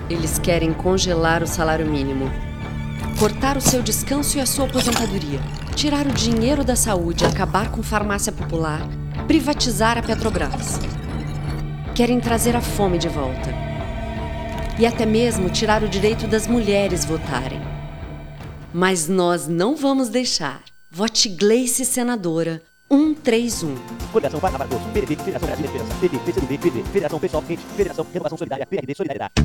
Eles querem congelar o salário mínimo, cortar o seu descanso e a sua aposentadoria, tirar o dinheiro da saúde, acabar com farmácia popular, privatizar a Petrobras. Querem trazer a fome de volta. E até mesmo tirar o direito das mulheres votarem. Mas nós não vamos deixar. Vote Gleice Senadora 131. Coligação Vai Acabar com PDB, Federação Brasileira de Esperança, PT, PCdoB, PV, Federação Pessoal Quente, Federação Renovação Solidária, PRD Solidariedade.